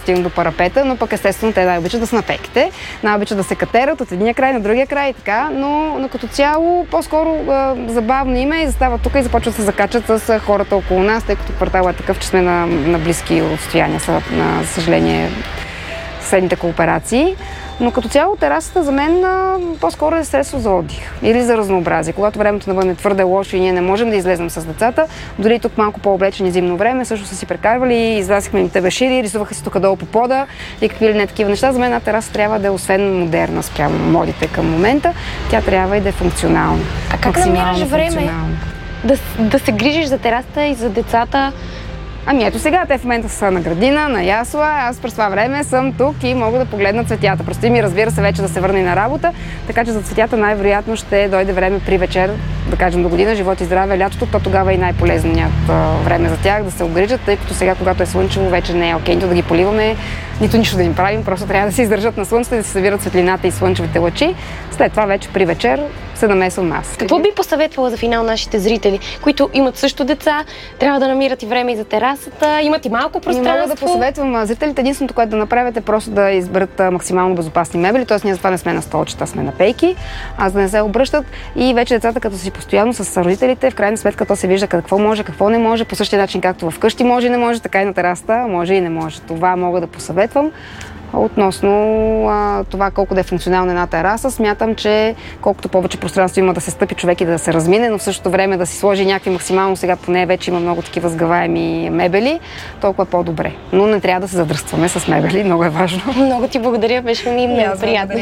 стигнат до парапета, но пък естествено те най-обичат да са на пейките, най-обичат да се катерат от единия край на другия край и така, но като цяло по-скоро забавно име и застават тук и започват да се закачат с хората около нас, тъй като кварталът е такъв, че сме на близки отстояния, на съжаление, съседните кооперации. Но като цяло терасата за мен по-скоро е средство за отдих или за разнообразие. Когато времето навън е твърде лошо и ние не можем да излезем с децата, дори тук малко по-облечени зимно време, също са си прекарвали, излязахме им тебешири, рисуваха си тук долу по пода и какви ли не такива неща. За мен една тераса трябва да е освен модерна спрямо модите към момента, тя трябва и да е функционална. А как намираш време да се грижиш за терасата и за децата? Ами ето сега, те в момента са на градина, на ясла, аз през това време съм тук и мога да погледна цветята. Предстои ми, разбира се, вече да се върне на работа, така че за цветята най-вероятно ще дойде време при вечер, да кажем до година, живот и здраве, лятото, то тогава е и най-полезният време за тях да се огрижат, тъй като сега, когато е слънчево, вече не е окей да ги поливаме, нито нищо да им правим, просто трябва да се издържат на слънцето и да се събират светлината и слънчевите лъчи. След това вече при вечер се намесвам аз. Какво би посъветвала за финал нашите зрители, които имат също деца, трябва да намират и време и за терасата, имат и малко пространство? Мога да посъветвам зрителите, единственото, което да направят е просто да изберат максимално безопасни мебели, т.е. ние затова не сме на столчета, сме на пейки, за да не се обръщат и вече децата, като си постоянно с родителите, в крайна сметка то се вижда какво може, какво не може, по същия начин както вкъщи може и не може, така и на терасата може и не може. Това мога да посъветвам. Относно това колко да е функционална една тераса, смятам, че колкото повече пространство има да се стъпи човек и да се размине, но в същото време да си сложи някакви максимално, сега поне вече има много такива сгъваеми мебели, толкова по-добре. Но не трябва да се задръстваме с мебели, много е важно. Много ти благодаря, беше ми много приятно.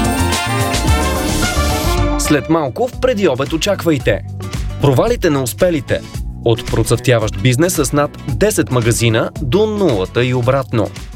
След малко в Преди обед очаквайте провалите на успелите. От процъфтяващ бизнес с над 10 магазина до нулата и обратно.